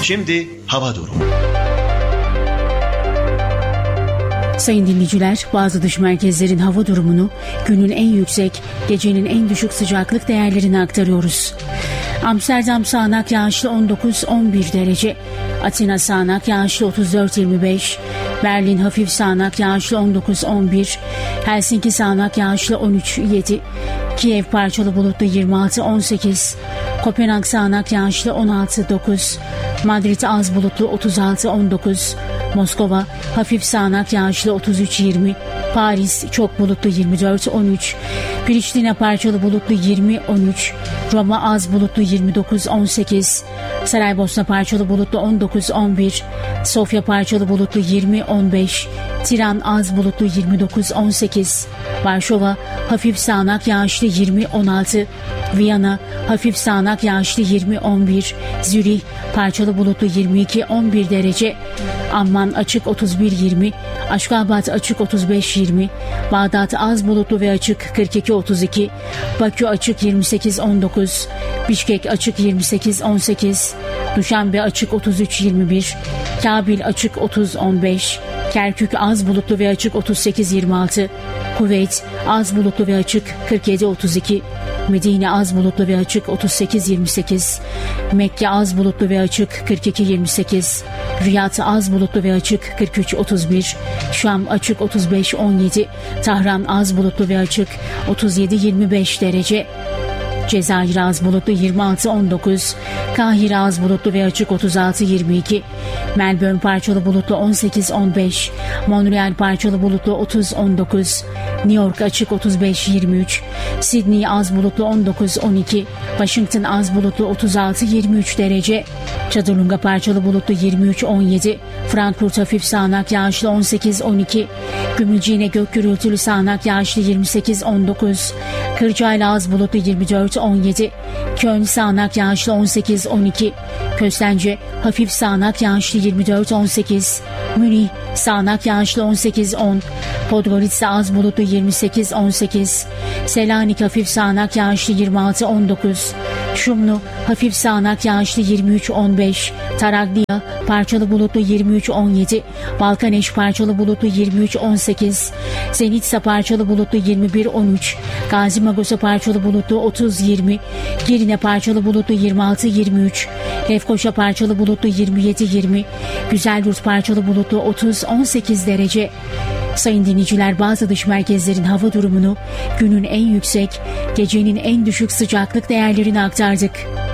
Şimdi hava durumu. Sayın dinleyiciler, bazı dış merkezlerin hava durumunu, günün en yüksek, gecenin en düşük sıcaklık değerlerini aktarıyoruz. Amsterdam sağanak yağışlı 19-11 derece, Atina sağanak yağışlı 34-25, Berlin hafif sağanak yağışlı 19-11, Helsinki sağanak yağışlı 13-7, Kiev parçalı bulutlu 26-18, Kopenhag sağanak yağışlı 16-9, Madrid az bulutlu 36-19, Moskova hafif sağanak yağışlı 33-20, Paris çok bulutlu 24-13, Priştine parçalı bulutlu 20-13, Roma az bulutlu 29-18, Saraybosna parçalı bulutlu 19-11, Sofya parçalı bulutlu 20-15, Tiran az bulutlu 29-18, Varşova hafif sağanak yağışlı 20-16, Viyana hafif sağanak yağışlı 20-11, Zürih parçalı bulutlu 22-11 derece, Amman açık 31-20, Aşgabat açık 35-20, Bağdat az bulutlu ve açık 42-32, Bakü açık 28-19, Bişkek açık 28-18, Duşanbe açık 33-21, Kabil açık 30-15, Kerkük az bulutlu ve açık 38-26, Kuveyt az bulutlu ve açık 47-32, Medine az bulutlu ve açık 38-28, Mekke az bulutlu ve açık 42-28, Riyad az bulutlu ve açık 43-31, Şam açık 35-17, Tahran az bulutlu ve açık 37-25 derece, Cezayir az bulutlu 26-19, Kahire az bulutlu ve açık 36-22, Melbourne parçalı bulutlu 18-15, Montreal parçalı bulutlu 30-19, New York açık 35-23, Sydney az bulutlu 19-12, Washington az bulutlu 36-23 derece, Çadırlunga parçalı bulutlu 23-17, Frankfurt hafif sağanak yağışlı 18-12, Gümülcine gök gürültülü sağanak yağışlı 28-19, Kırcaali az bulutlu 24-17, Köln sağanak yağışlı 18-12, Köstence hafif sağanak yağışlı 24-18, Münih sağanak yağışlı 18-10, Podgorica az bulutlu 28-18, Selanik hafif sağanak yağışlı 26-19, Şumlu hafif sağanak yağışlı 23-15, Taraglia parçalı bulutlu 23-17, Balkaneş parçalı bulutlu 23-18, Zenitsa parçalı bulutlu 21-13, Gazi Magosa parçalı bulutlu 30-20, Girne parçalı bulutlu 26-23, Lefkoşa parçalı bulutlu 27-20, Güzelyurt parçalı bulutlu 30-18 derece. Sayın dinleyiciler, bazı dış merkezlerin hava durumunu, günün en yüksek, gecenin en düşük sıcaklık değerlerini aktardık.